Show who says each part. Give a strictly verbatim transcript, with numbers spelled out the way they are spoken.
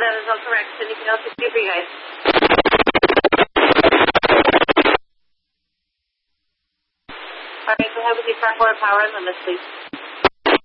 Speaker 1: That is all correct. Anything else to do for you guys? All right, go ahead with your front forward power and limits, please.